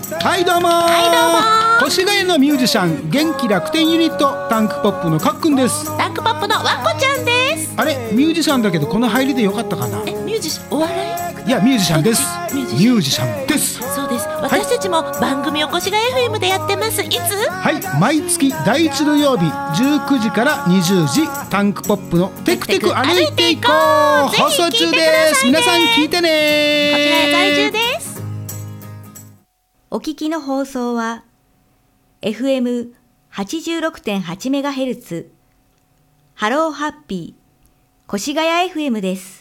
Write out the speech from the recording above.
はいどうもー、 はいどうもー。 越谷のミュージシャン元気楽天ユニットタンクポップのかっくんです。 タンクポップのわっこちゃんです。 あれミュージシャンだけどこの入りでよかったかな。 ミュージシャン、お笑い？ いやミュージシャンです。 ミュージシャンです。 そうです。私たちも番組を越谷 FM でやってます。いつ？ はい、毎月第1土曜日19時から20時タンクポップのテクテク歩いていこう放送中です。皆さん聞いてね。 こちらへ在住です。 お聞きの放送は FM86.8MHz ハローハッピー越谷 FM です。